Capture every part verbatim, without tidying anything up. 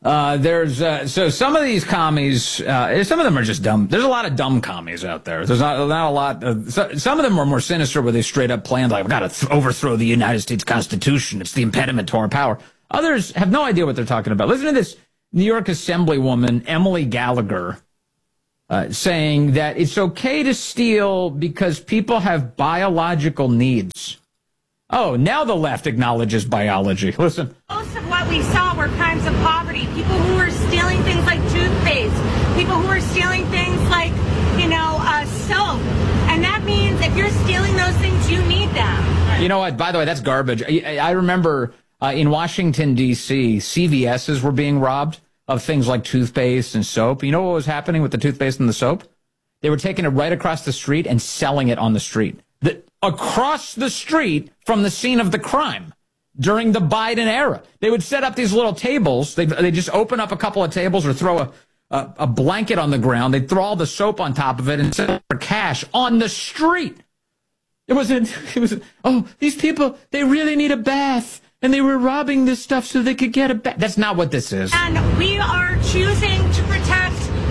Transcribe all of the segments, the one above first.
Uh, there's uh, so some of these commies, uh, some of them are just dumb. There's a lot of dumb commies out there. There's not, not a lot. Of, so, some of them are more sinister, where they straight up planned like, "We've got to th- overthrow the United States Constitution. It's the impediment to our power." Others have no idea what they're talking about. Listen to this New York Assemblywoman Emily Gallagher uh, saying that it's okay to steal because people have biological needs. Oh, now the left acknowledges biology. Listen. Most of what we saw were crimes of poverty. People who were stealing things like toothpaste. People who were stealing things like, you know, uh, soap. And that means if you're stealing those things, you need them. You know what? By the way, that's garbage. I, I remember uh, in Washington, D C, C V S's were being robbed of things like toothpaste and soap. You know what was happening with the toothpaste and the soap? They were taking it right across the street and selling it on the street. The, across the street from the scene of the crime during the Biden era. They would set up these little tables. They'd, they'd just open up a couple of tables or throw a, a, a blanket on the ground. They'd throw all the soap on top of it and sell it for cash on the street. It wasn't, it was, oh, these people, they really need a bath. And they were robbing this stuff so they could get a bath. That's not what this is. And we are choosing to protect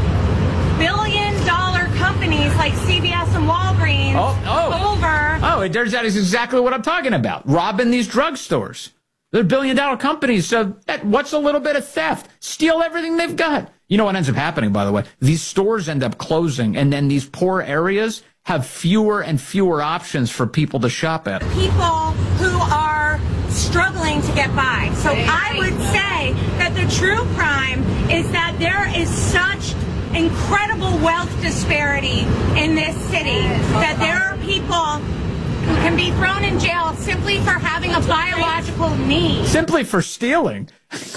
billion dollar companies like C V S and Walgreens oh, oh. over. Oh, it turns out it's exactly what I'm talking about. Robbing these drugstores. They're billion dollar companies. So that, what's a little bit of theft? Steal everything they've got. You know what ends up happening, by the way? These stores end up closing, and then these poor areas have fewer and fewer options for people to shop at. People who are struggling to get by. So I would say that the true crime is that there is such incredible wealth disparity in this city that there are people who can be thrown in jail simply for having a biological need. Simply for stealing.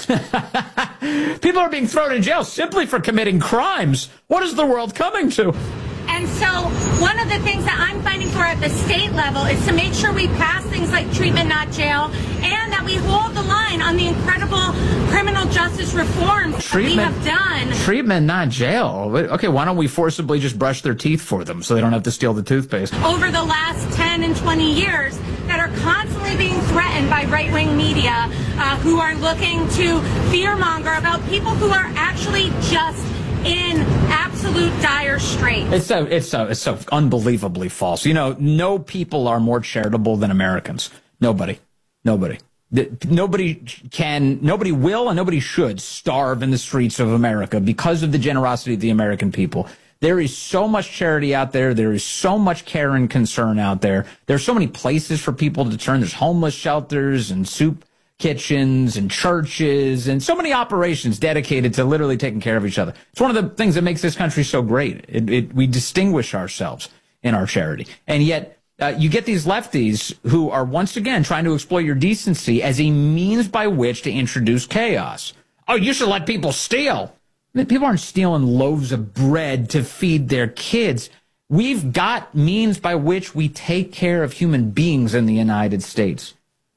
People are being thrown in jail simply for committing crimes. What is the world coming to? And so one of the things that I'm fighting for at the state level is to make sure we pass things like treatment, not jail, and that we hold the line on the incredible criminal justice reforms treatment, that we have done. Treatment, not jail. Okay, why don't we forcibly just brush their teeth for them so they don't have to steal the toothpaste? Over the last ten and twenty years that are constantly being threatened by right-wing media uh, who are looking to fearmonger about people who are actually just in absolute dire straits. It's so it's so it's so unbelievably false. You know, no people are more charitable than Americans. Nobody, nobody, nobody can, nobody will, and nobody should starve in the streets of America because of the generosity of the American people. There is so much charity out there. There is so much care and concern out there. There's so many places for people to turn. There's homeless shelters and soup kitchens and churches and so many operations dedicated to literally taking care of each other. It's one of the things that makes this country so great. It, it, we distinguish ourselves in our charity. And yet uh, you get these lefties who are once again trying to exploit your decency as a means by which to introduce chaos. Oh, you should let people steal. I mean, people aren't stealing loaves of bread to feed their kids. We've got means by which we take care of human beings in the United States.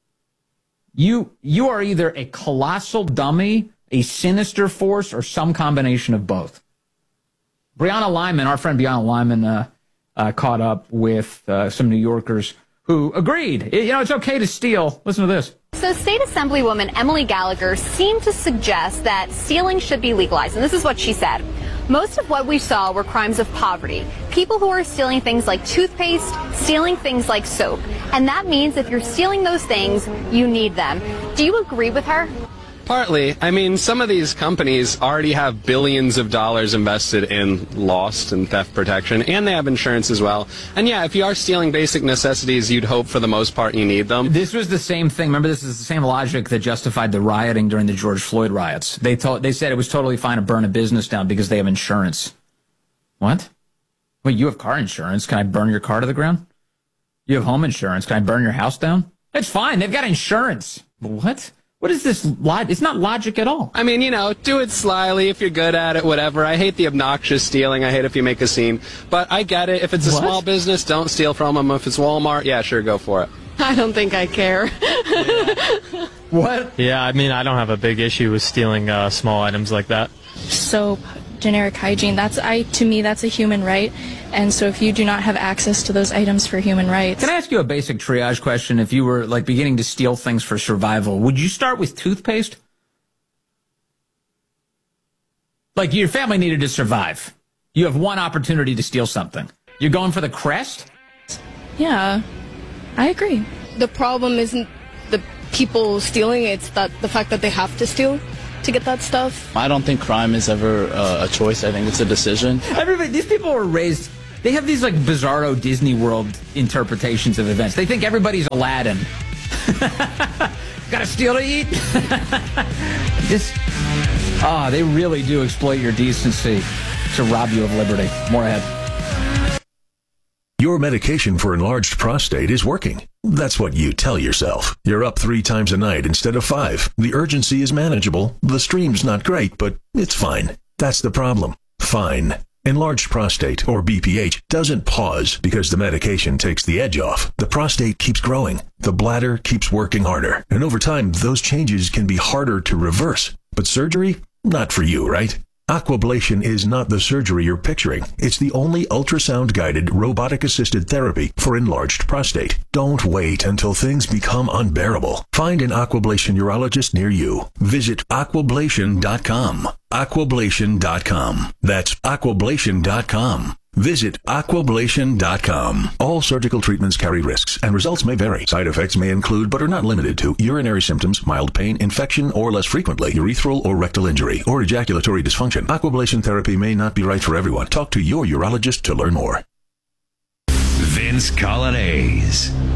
You you are either a colossal dummy, a sinister force, or some combination of both. Brianna Lyman, our friend Brianna Lyman, uh, uh, caught up with uh, some New Yorkers who agreed. You know, it's okay to steal. Listen to this. So State Assemblywoman Emily Gallagher seemed to suggest that stealing should be legalized, and this is what she said. Most of what we saw were crimes of poverty. People who are stealing things like toothpaste, stealing things like soap. And that means if you're stealing those things, you need them. Do you agree with her? Partly. I mean, some of these companies already have billions of dollars invested in lost and theft protection, and they have insurance as well. And yeah, if you are stealing basic necessities, you'd hope for the most part you need them. This was the same thing. Remember, this is the same logic that justified the rioting during the George Floyd riots. They told, they said it was totally fine to burn a business down because they have insurance. What? Wait, you have car insurance. Can I burn your car to the ground? You have home insurance. Can I burn your house down? It's fine. They've got insurance. What? What is this? Log- it's not logic at all. I mean, you know, do it slyly if you're good at it, whatever. I hate the obnoxious stealing. I hate if you make a scene. But I get it. If it's a What? small business, don't steal from them. If it's Walmart, yeah, sure, go for it. I don't think I care. What? Yeah, I mean, I don't have a big issue with stealing uh, small items like that. Soap, generic hygiene, that's, I, to me, that's a human right. And so if you do not have access to those items for human rights. Can I ask you a basic triage question? If you were, like, beginning to steal things for survival, would you start with toothpaste? Like, your family needed to survive. You have one opportunity to steal something. You're going for the crest? Yeah, I agree. The problem isn't the people stealing, it's that the fact that they have to steal to get that stuff. I don't think crime is ever uh, a choice. I think it's a decision. Everybody, these people were raised, they have these like bizarro Disney World interpretations of events. They think everybody's Aladdin. Gotta steal to eat. Just, ah, oh, they really do exploit your decency to rob you of liberty. More ahead. Your medication for enlarged prostate is working. That's what you tell yourself. You're up three times a night instead of five. The urgency is manageable. The stream's not great, but it's fine. That's the problem. Fine. Enlarged prostate, or B P H, doesn't pause because the medication takes the edge off. The prostate keeps growing. The bladder keeps working harder. And over time, those changes can be harder to reverse. But surgery? Not for you, right? Aquablation is not the surgery you're picturing. It's the only ultrasound-guided, robotic-assisted therapy for enlarged prostate. Don't wait until things become unbearable. Find an Aquablation urologist near you. Visit aquablation dot com. aquablation dot com. That's aquablation dot com. Visit aquablation dot com. All surgical treatments carry risks, and results may vary. Side effects may include, but are not limited to, urinary symptoms, mild pain, infection, or less frequently, urethral or rectal injury, or ejaculatory dysfunction. Aquablation therapy may not be right for everyone. Talk to your urologist to learn more. Vince Coglianese.